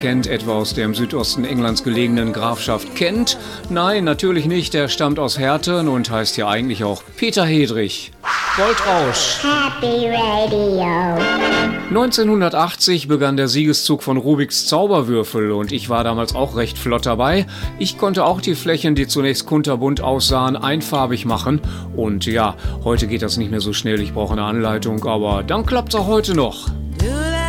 Kennt etwa aus dem Südosten Englands gelegenen Grafschaft Kent? Nein, natürlich nicht, er stammt aus Herten und heißt ja eigentlich auch Peter Hedrich. Goldrausch. Happy Radio. 1980 begann der Siegeszug von Rubiks Zauberwürfel und ich war damals auch recht flott dabei. Ich konnte auch die Flächen, die zunächst kunterbunt aussahen, einfarbig machen. Und ja, heute geht das nicht mehr so schnell, ich brauche eine Anleitung, aber dann klappt's auch heute noch.